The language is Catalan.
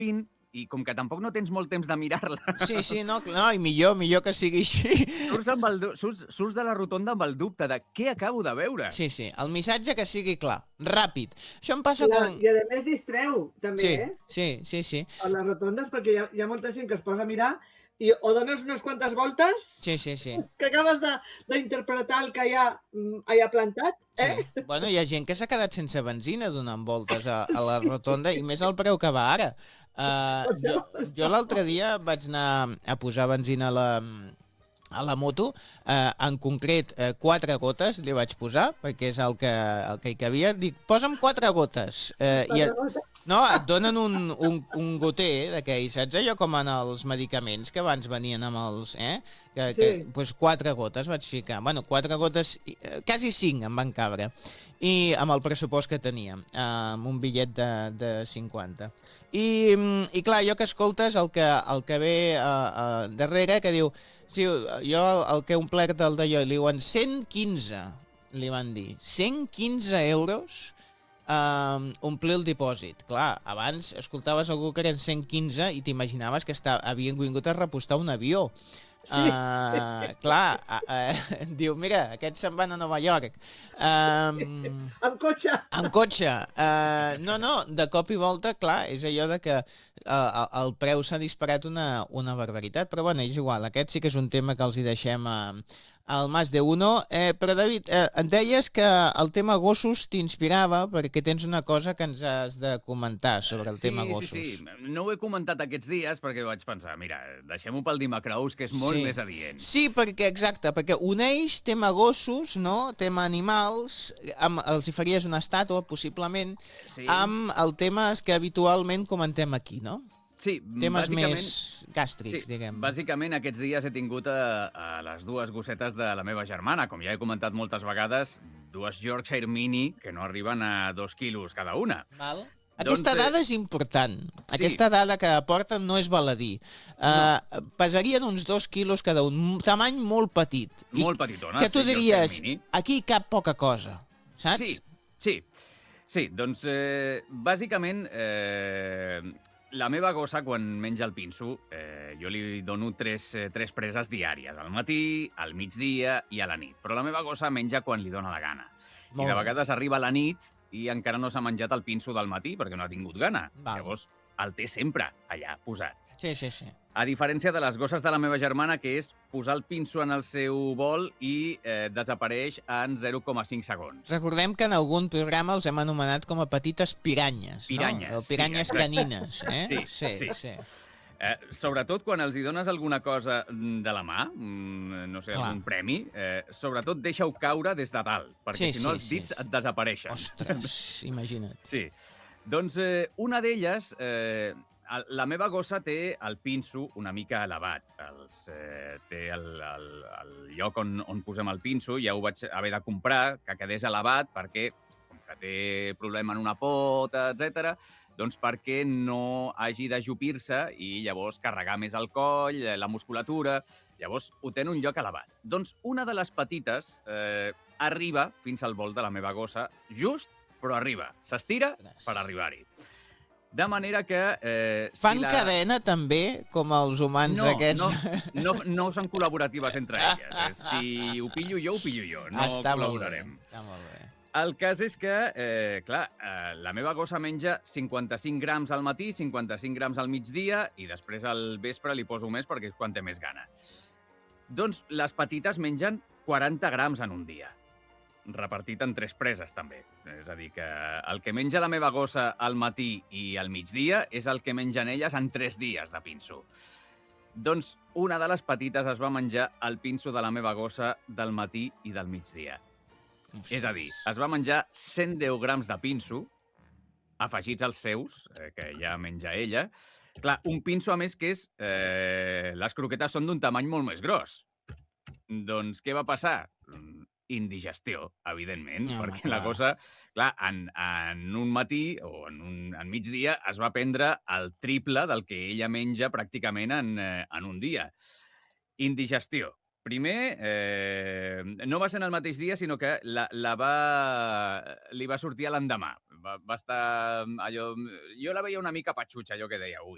sovint, i com que tampoc no tens molt temps de mirar-la... Sí, no, i millor que sigui així. Surts de la rotonda amb el dubte de què acabo de veure. Sí, el missatge que sigui clar, ràpid. Això em passa quan... I a més distreu, també, Sí. A les rotondes, perquè hi ha molta gent que es posa a mirar i o dones unes quantes voltes que acabes d'interpretar el que hi ha plantat, Sí. Bueno, hi ha gent que s'ha quedat sense benzina donant voltes a la rotonda, i més el preu que va ara. Jo l'altre dia vaig anar a posar benzina a la moto, en concret 4 gotes li vaig posar, perquè és el que hi cabia. Dic, posa'm 4 gotes. No, et donen un goter d'aquells, saps? Allò com en els medicaments que abans venien amb els... Doncs 4 gotes vaig ficar. Bueno, 4 gotes, quasi 5 em van cabre. I amb el pressupost que tenia, amb un bitllet de 50. I clar, allò que escoltes, el que ve darrere, que diu... Sí, jo el que he omplert el d'allò, li diuen 115, li van dir. 115 euros omplir el dipòsit. Clar, abans escoltaves algú que eren 115 i t'imaginaves que havien vingut a repostar un avió. Clar, diu, mira, aquests se'n van a Nova York. Amb cotxe. Amb cotxe. No, de cop i volta, clar, és allò de que el preu s'ha disparat una barbaritat, però bueno, és igual, aquest sí que és un tema que els hi deixem al Más de Uno. Però, David, em deies que el tema gossos t'inspirava perquè tens una cosa que ens has de comentar sobre el tema gossos. Sí. No ho he comentat aquests dies perquè vaig pensar, mira, deixem-ho pel Dimacrous, que és molt més adient. Sí, perquè uneix tema gossos, no? Tema animals, els hi faries una estàtua, possiblement, amb el tema que habitualment comentem aquí, no? Sí, temes més gàstrics, diguem. Bàsicament, aquests dies he tingut a les 2 gossetes de la meva germana. Com ja he comentat moltes vegades, 2 Yorkshire Mini que no arriben a 2 quilos cada una. Val. Aquesta dada és important. Aquesta dada que aporten no és baladí. Pesarien uns 2 quilos cada un, tamany molt petit. Molt petitona. Que tu diries, aquí cap poca cosa, saps? Sí, doncs bàsicament... La meva gossa, quan menja el pinso, jo li dono 3 preses diàries, al matí, al migdia i a la nit. Però la meva gossa menja quan li dóna la gana. I de vegades arriba a la nit i encara no s'ha menjat el pinso del matí perquè no ha tingut gana. Llavors el té sempre allà posat. Sí. A diferència de les gosses de la meva germana, que és posar el pinso en el seu bol i desapareix en 0,5 segons. Recordem que en algun programa els hem anomenat com a petites piranyes, no? O piranyes canines, Sí. Sobretot quan els hi dones alguna cosa de la mà, no sé, algun premi, sobretot deixa-ho caure des de dalt, perquè si no els dits et desapareixen. Ostres, imagina't. Sí. Doncs una d'elles, la meva gossa té el pinso una mica elevat. Té el lloc on posem el pinso, ja ho vaig haver de comprar, que quedés elevat, perquè, com que té problema en una pota, etc., doncs perquè no hagi d'ajupir-se i llavors carregar més el coll, la musculatura. Llavors ho té en un lloc elevat. Doncs una de les petites arriba fins al bol de la meva gossa, just, però arriba. S'estira per arribar-hi. De manera que... Fan cadena, també, com els humans aquests? No són col·laboratives entre elles. Si ho pillo jo, ho pillo jo. No col·laborarem. Està molt bé. El cas és que, clar, la meva gossa menja 55 grams al matí, 55 grams al migdia i després al vespre li poso més perquè és quan té més gana. Doncs les petites mengen 40 grams en un dia, repartit en 3 preses, també. És a dir, que el que menja la meva gossa al matí i al migdia és el que mengen elles en 3 dies de pinso. Doncs una de les petites es va menjar el pinso de la meva gossa del matí i del migdia. És a dir, es va menjar 110 grams de pinso, afegits als seus, que ja menja ella. Clar, un pinso, a més, que és... les croquetes són d'un tamany molt més gros. Doncs què va passar? Indigestió, evidentment, perquè la cosa, clar, en un matí o en migdia es va prendre el triple del que ella menja pràcticament en un dia. Indigestió. Primer, no va ser en el mateix dia, sinó que li va sortir a l'endemà. Va estar allò... Jo la veia una mica patxutxa, allò que deia, ui,